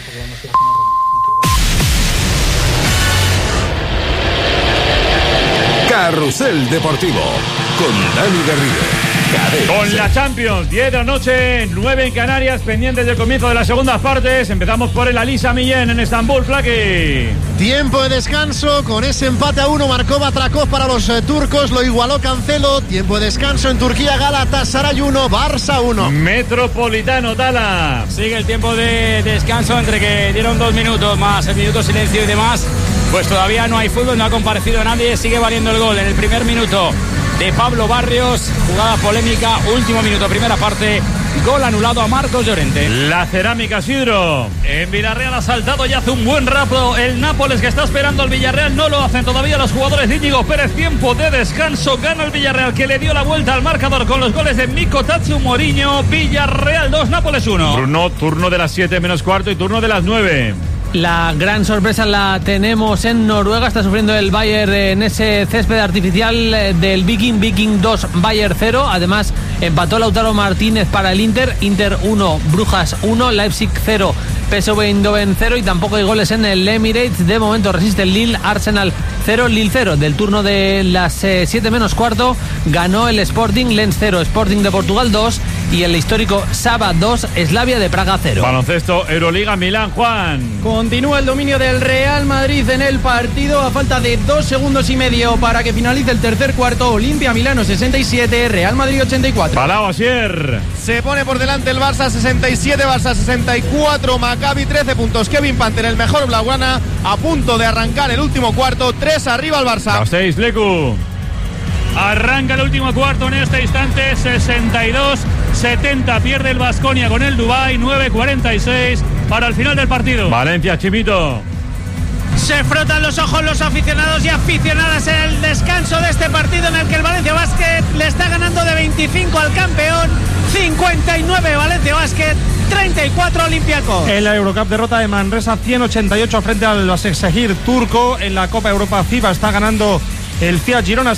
Carrusel Deportivo con Dani Garrido. Con la Champions, 10 de la noche, 9 en Canarias, pendientes del comienzo de las segundas partes. Empezamos por el Alisa Millén en Estambul, Flaqui. Tiempo de descanso, con ese empate a 1 marcó Batrakov para los turcos, lo igualó Cancelo. Tiempo de descanso en Turquía, Galatasaray 1, Barça 1. Metropolitano, Tala. Sigue el tiempo de descanso, entre que dieron 2 minutos más el minuto silencio y demás. Pues todavía no hay fútbol, no ha comparecido nadie, sigue valiendo el gol en el primer minuto de Pablo Barrios, jugada polémica, último minuto, primera parte, gol anulado a Marcos Llorente. La Cerámica, Sidro. En Villarreal ha saltado y hace un buen rato el Nápoles, que está esperando al Villarreal, no lo hacen todavía los jugadores de Íñigo Pérez. Tiempo de descanso, gana el Villarreal, que le dio la vuelta al marcador con los goles de Miko Tatsu Mourinho. Villarreal 2, Nápoles 1. Bruno, turno de las 7 menos cuarto y turno de las 9. La gran sorpresa la tenemos en Noruega. Está sufriendo el Bayern en ese césped artificial del Viking 2, Bayern 0. Además empató Lautaro Martínez para el Inter 1, Brujas 1, Leipzig 0, PSV Eindhoven 0, y tampoco hay goles en el Emirates. De momento resiste el Lille, Arsenal 0, Lille 0. Del turno de las 7 menos cuarto ganó el Sporting, Lens 0, Sporting de Portugal 2, y el histórico Saba 2, Slavia de Praga 0. Baloncesto, Euroliga, Milán, Juan. Continúa el dominio del Real Madrid en el partido a falta de 2 segundos y medio para que finalice el tercer cuarto. Olimpia Milano 67, Real Madrid 84. Palau, Asier. Se pone por delante el Barça 67, Barça 64, Maccabi 13 puntos. Kevin Panter, el mejor blaugrana, a punto de arrancar el último cuarto, 3 arriba el Barça. Gasteiz, Leku. Arranca el último cuarto en este instante, 62-70, pierde el Baskonia con el Dubái, 9-46 para el final del partido. Valencia, Chimito. Se frotan los ojos los aficionados y aficionadas en el descanso de este partido, en el que el Valencia Basket le está ganando de 25 al campeón. 59 Valencia Basket, 34 Olympiacos. En la Eurocup, derrota de Manresa 188 frente al Başakşehir turco. En la Copa Europa FIBA está ganando el Fiat Girona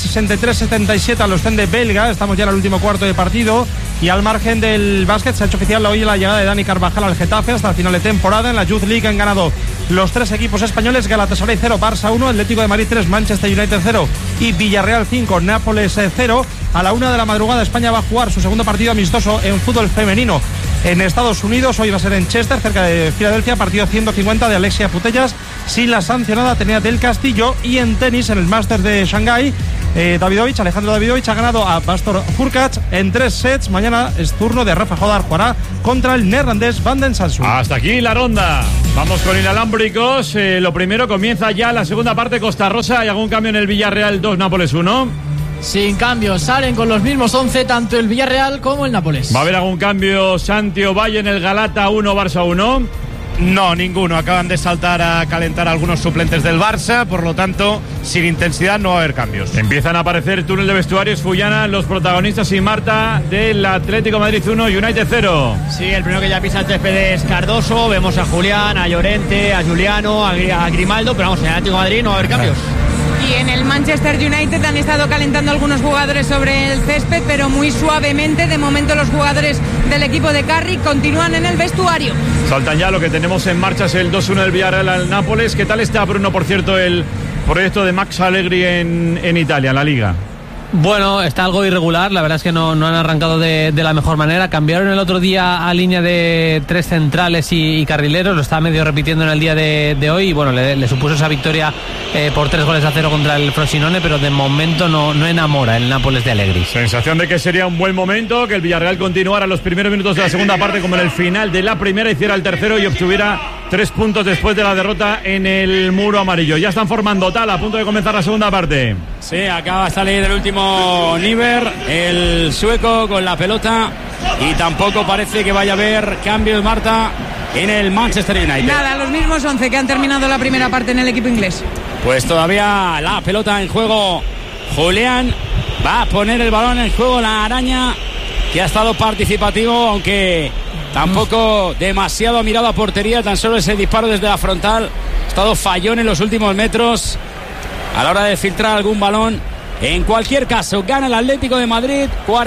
63-77 al Ostende belga. Estamos ya en el último cuarto de partido. Y al margen del básquet, se ha hecho oficial hoy la llegada de Dani Carvajal al Getafe hasta el final de temporada. En la Youth League han ganado los 3 equipos españoles: Galatasaray 0, Barça 1, Atlético de Madrid 3, Manchester United 0 y Villarreal 5, Nápoles 0. A la 1 de la madrugada, España va a jugar su segundo partido amistoso en fútbol femenino en Estados Unidos. Hoy va a ser en Chester, cerca de Filadelfia, partido 150 de Alexia Putellas sin la sancionada Tenea del Castillo. Y en tenis, en el Masters de Shanghái, Alejandro Davidovich ha ganado a Pastor Hurkacz en 3 sets. Mañana es turno de Rafa Jodar, jugará contra el neerlandés Van den Sansu. Hasta aquí la ronda. Vamos con inalámbricos. Lo primero, comienza ya la segunda parte. Costa Rosa, ¿hay algún cambio en el Villarreal 2, Nápoles 1? Sin cambio, salen con los mismos 11 tanto el Villarreal como el Nápoles. ¿Va a haber algún cambio, Santi Ovalle, en el Galata 1, Barça 1? No, ninguno. Acaban de saltar a calentar algunos suplentes del Barça, por lo tanto, sin intensidad no va a haber cambios. Empiezan a aparecer túnel de vestuarios, Fullana, los protagonistas y Marta del Atlético Madrid 1, United 0. Sí, el primero que ya pisa el césped es Cardoso. Vemos a Julián, a Llorente, a Juliano, a Grimaldo, pero vamos, en el Atlético de Madrid no va a haber cambios. Y en el Manchester United han estado calentando algunos jugadores sobre el césped, pero muy suavemente. De momento los jugadores del equipo de Carrick continúan en el vestuario. Saltan ya, lo que tenemos en marcha es el 2-1 del Villarreal al Nápoles. ¿Qué tal está, Bruno, por cierto, el proyecto de Max Allegri en Italia, en la Liga? Bueno, está algo irregular, la verdad es que no han arrancado de la mejor manera. Cambiaron el otro día a línea de 3 centrales y carrileros, lo está medio repitiendo en el día de hoy, y bueno, le supuso esa victoria por 3-0 contra el Frosinone, pero de momento no enamora el Nápoles de Allegri. Sensación de que sería un buen momento que el Villarreal continuara los primeros minutos de la segunda parte como en el final de la primera, hiciera el tercero y obtuviera 3 puntos después de la derrota en el muro amarillo. Ya están formando tal, a punto de comenzar la segunda parte. Sí, acaba de salir el último Niver, el sueco, con la pelota, y tampoco parece que vaya a haber cambios, Marta, en el Manchester United. Nada, los mismos 11 que han terminado la primera parte en el equipo inglés. Pues todavía la pelota en juego. Julián va a poner el balón en juego, la araña, que ha estado participativo, aunque tampoco demasiado ha mirado a portería, tan solo ese disparo desde la frontal. Ha estado fallón en los últimos metros a la hora de filtrar algún balón. En cualquier caso, gana el Atlético de Madrid,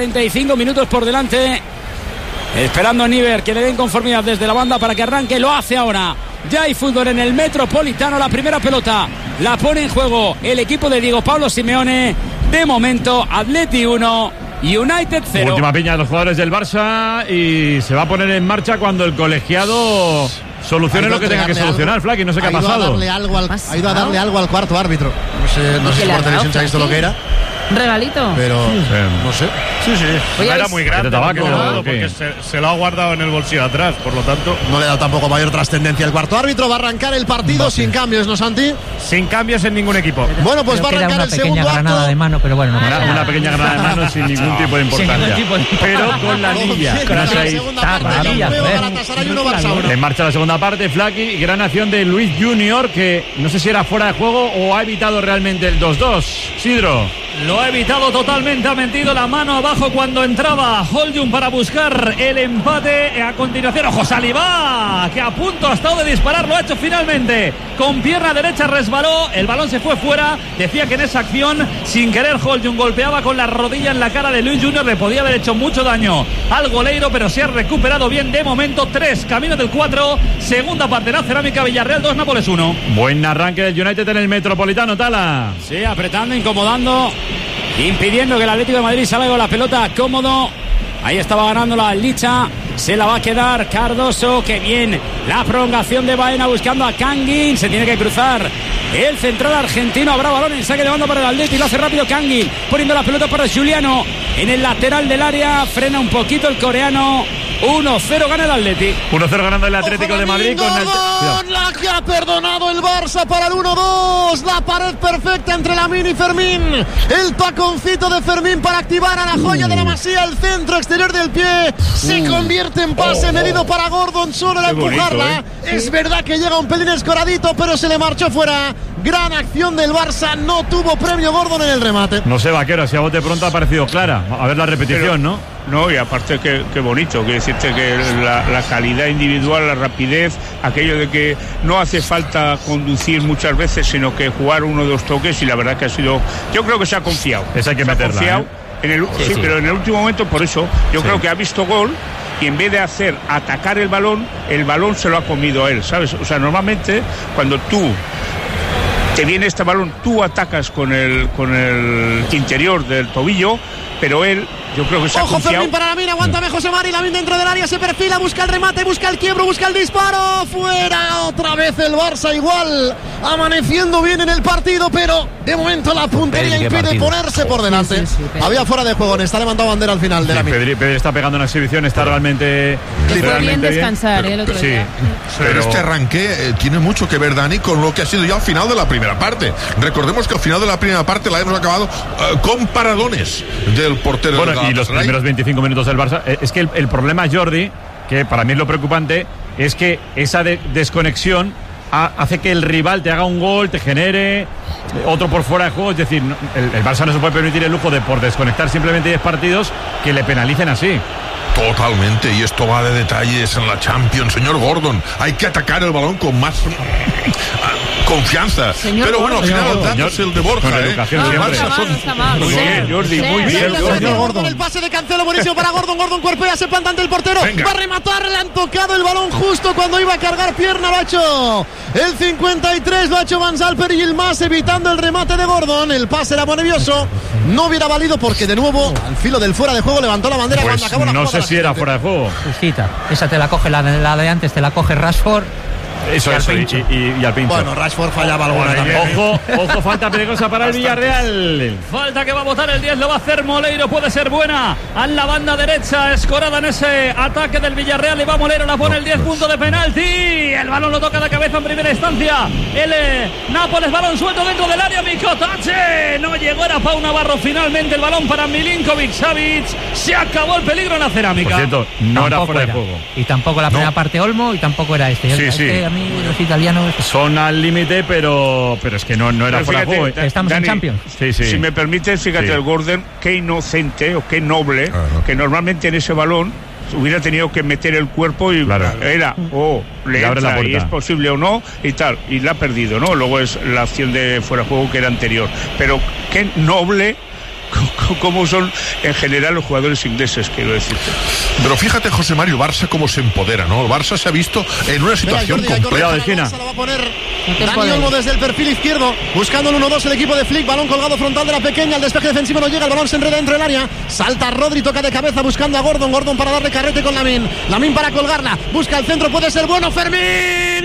45 minutos por delante, esperando a Niver que le den conformidad desde la banda para que arranque. Lo hace ahora Ya hay fútbol en el Metropolitano. La primera pelota la pone en juego el equipo de Diego Pablo Simeone. De momento, Atleti 1, United 0. Última piña de los jugadores del Barça y se va a poner en marcha cuando el colegiado solucione lo que tenga que solucionar. Flaky, no sé qué ha pasado. Ha ido a darle algo al cuarto árbitro. No sé si por televisión se ha visto lo que era. ¿Un regalito? Pero no sé. Sí. Oye, era muy grande. Tabaco, porque se lo ha guardado en el bolsillo atrás, por lo tanto. No le da tampoco mayor trascendencia al cuarto árbitro. Va a arrancar el partido sin cambios, ¿no, Santi? Sin cambios en ningún equipo. Bueno, pues va a arrancar el segundo acto. Una pequeña granada de mano, pero bueno. Una pequeña granada de mano sin ningún tipo de importancia. Pero con la anilla. En marcha la segunda parte, Flaky. Gran acción de Luis Junior, que no sé si era fuera de juego o ha evitado realmente el 2-2. Sidro. Lo ha evitado totalmente, ha metido la mano abajo cuando entraba Holjun para buscar el empate. A continuación, ojo, Saliba, que a punto ha estado de disparar, lo ha hecho finalmente. Con pierna derecha resbaló, el balón se fue fuera. Decía que en esa acción, sin querer, Holjun golpeaba con la rodilla en la cara de Luis Junior. Le podía haber hecho mucho daño al goleiro, pero se ha recuperado bien de momento. 3, camino del 4. Segunda parte, la Cerámica Villarreal 2, Nápoles 1. Buen arranque del United en el Metropolitano, Tala. Sí, apretando, incomodando, impidiendo que el Atlético de Madrid salga con la pelota cómodo. Ahí estaba ganando la Licha. Se la va a quedar Cardoso. Qué bien la prolongación de Baena buscando a Kangin. Se tiene que cruzar el central argentino. Habrá balón en saque de banda para el Atlético. Lo hace rápido Kangin, poniendo la pelota para Giuliano en el lateral del área. Frena un poquito el coreano. 1-0 gana el Atlético. 1-0 ganando el Atlético de Madrid con la que ha perdonado el Barça para el 1-2. La pared perfecta entre Lamine y Fermín. El taconcito de Fermín para activar a la joya de la Masía. El centro exterior del pie se convierte en pase medido para Gordon. Solo la empujarla. Es verdad que llega un pelín escoradito, pero se le marchó fuera. Gran acción del Barça. No tuvo premio Gordon en el remate. No sé, Vaquero, si a bote pronto ha parecido clara. A ver la repetición, ¿no? No, y aparte que bonito, quiere decirte que la calidad individual, la rapidez, aquello de que no hace falta conducir muchas veces, sino que jugar uno o dos toques, y la verdad que ha sido, yo creo que se ha confiado. Esa hay que meterla, confiado, ¿eh? Sí, pero en el último momento, por eso, yo creo que ha visto gol y en vez de hacer atacar el balón se lo ha comido a él, ¿sabes? O sea, normalmente cuando te viene este balón, tú atacas con el interior del tobillo, pero él, yo creo que se ha confiado. Fermín para Lamine, aguántame José Mari, Lamine dentro del área, se perfila, busca el remate, busca el quiebro, busca el disparo, fuera, otra vez el Barça igual, amaneciendo bien en el partido, pero de momento la puntería impide ponerse por delante. Había fuera de juego, está levantado bandera al final de Lamine. Pedri está pegando una exhibición, está realmente bien descansar el otro día. Pero este arranque tiene mucho que ver, Dani, con lo que ha sido ya al final de la primera parte. Recordemos que al final de la primera parte la hemos acabado con paradones del portero. Bueno, y los primeros 25 minutos del Barça. Es que el problema, Jordi, que para mí es lo preocupante, es que esa desconexión hace que el rival te haga un gol, te genere otro por fuera de juego. Es decir, el Barça no se puede permitir el lujo de, por desconectar simplemente 10 partidos, que le penalicen así. Totalmente, y esto va de detalles en la Champions, señor Gordon. Hay que atacar el balón con más confianza. Señor pero bueno, al final dándose el de Borja, Muy bien, Jordi, muy bien. Señor Gordon. El pase de Cancelo, buenísimo para Gordon. Gordon cuerpea, se planta ante el portero. Va a rematar, le han tocado el balón justo cuando iba a cargar pierna. Lo ha hecho el 53, lo ha hecho Van Zalper y el más evitando el remate de Gordon. El pase era nervioso. No hubiera valido porque de nuevo al filo del fuera de juego levantó la bandera cuando acabó la jugada. No sé si era fuera de juego. Justita. Esa te la coge la de antes, te la coge Rashford. Eso, y al pincho. Bueno, Rashford fallaba alguna también. Ojo, falta peligrosa para el Villarreal. Falta que va a botar el 10, lo va a hacer Moleiro, puede ser buena. A la banda derecha, escorada en ese ataque del Villarreal. Y va Moleiro, la pone el 10, punto de penalti. El balón lo toca de cabeza en primera instancia. El Nápoles, balón suelto dentro del área. Mikotache. No llegó, era Pau Navarro. Finalmente el balón para Milinkovic Savic. Se acabó el peligro en la Cerámica. Por cierto, no era fuera de juego. Y tampoco la primera parte Olmo y tampoco era este. Sí. A mí los italianos son al límite, pero es que no era fuera de juego. Estamos Dani, en Champions. Sí. Si me permites, fíjate, el Gordon, qué inocente o qué noble, que normalmente en ese balón hubiera tenido que meter el cuerpo y era le entra y es posible o no y tal, y la ha perdido, ¿no? Luego es la acción de fuera de juego que era anterior, pero qué noble cómo son en general los jugadores ingleses, quiero decirte. Pero fíjate, José Mario, Barça cómo se empodera, ¿no? El Barça se ha visto en una situación complicada. La va a poner Dani Olmo desde el perfil izquierdo, buscando el 1-2 el equipo de Flick, balón colgado frontal de la pequeña, el despeje defensivo no llega, el balón se enreda dentro del área, salta Rodri, toca de cabeza buscando a Gordon para darle carrete con Lamine para colgarla, busca el centro, puede ser bueno, Fermín,